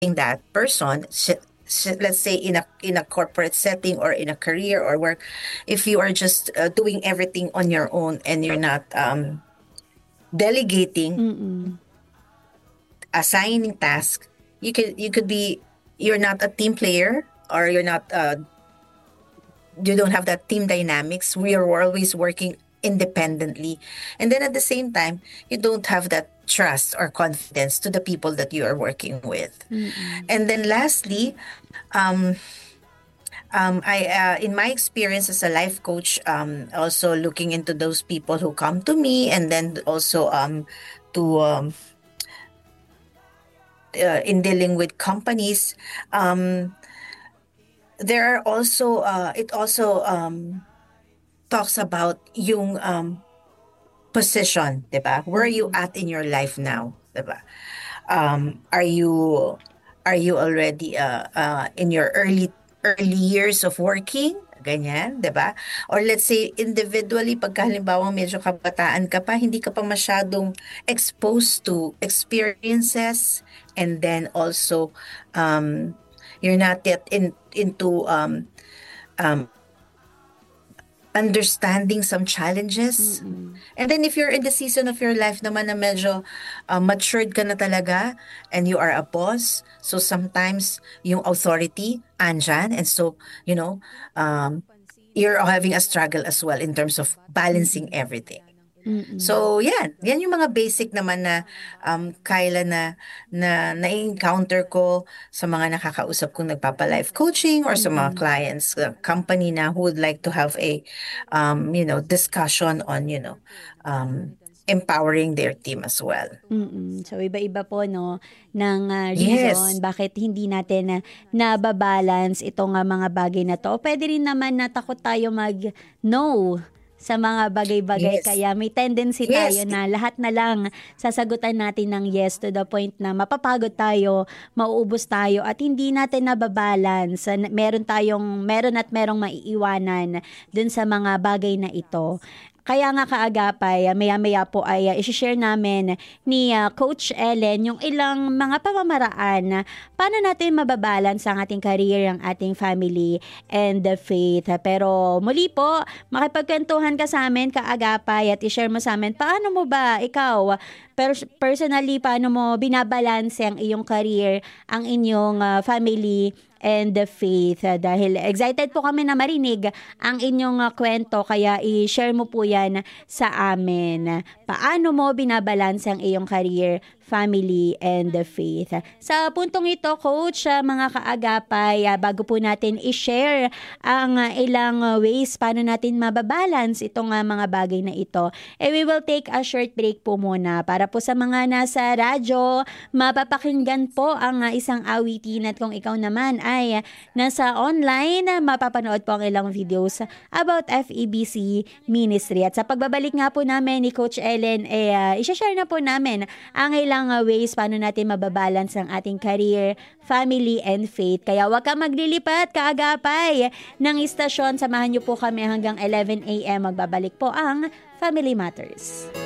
that person, let's say in a corporate setting or in a career or work, if you are just doing everything on your own and you're not delegating, Mm. assigning tasks, you could be, you're not a team player, or you're not you don't have that team dynamics. We are always working independently, and then at the same time you don't have that trust or confidence to the people that you are working with. Mm. And then lastly, um, I in my experience as a life coach, also looking into those people who come to me, and then also to in dealing with companies, um, there are also it also talks about yung position, 'di ba? Where are you Mm. at in your life now, 'di ba? Are you already in your early years of working? Ganyan, 'di ba? Or let's say individually, pagka halimbawa medyo kabataan ka pa, hindi ka pa masyadong exposed to experiences, and then also um, you're not yet into um, understanding some challenges. Mm. And then if you're in the season of your life naman na medyo matured ka na talaga, and you are a boss, so sometimes yung authority andyan, and so, you know, um, you're having a struggle as well in terms of balancing Mm. everything. Mm. So, yan yung mga basic naman na Kyla, na-encounter ko sa mga nakakausap kong nagpapa-life coaching, or sa mga Mm. clients, company na who would like to have a discussion on, empowering their team as well. Mm. So iba-iba po 'no ng reason Yes. bakit hindi natin nababalance itong mga bagay na 'to. Puwede rin naman na takot tayo mag-no sa mga bagay-bagay, Yes. kaya may tendency tayo Yes. na lahat na lang sasagutan natin ng yes, to the point na mapapagod tayo, mauubos tayo at hindi natin nababalance. Meron at merong maiiwanan dun sa mga bagay na ito. Kaya nga kaagapay, maya-maya po ay i-share namin ni Coach Ellen yung ilang mga pamamaraan na paano natin mababalance ang ating career, ang ating family, and the faith. Pero muli po, makipagkwentuhan ka sa amin kaagapay at i-share mo sa amin paano mo ba ikaw, personally, paano mo binabalanse ang iyong career, ang inyong family, and the faith. Dahil excited po kami na marinig ang inyong kwento, kaya i-share mo po yan sa amin. Paano mo binabalance ang iyong career, family, and the faith? Sa puntong ito, Coach, mga kaagapay, bago po natin i-share ang ilang ways paano natin mababalance itong mga bagay na ito, we will take a short break po muna para po sa mga nasa radyo, mapapakinggan po ang isang awitin, at kung ikaw naman ay nasa online, mapapanood po ang ilang videos about FEBC Ministry. At sa pagbabalik nga po namin ni Coach Ellen, i-share na po namin ang ilang ways paano natin mababalance ang ating career, family, and faith. Kaya huwag kang maglilipat, kaagapay ng istasyon. Samahan niyo po kami hanggang 11 a.m. Magbabalik po ang Family Matters.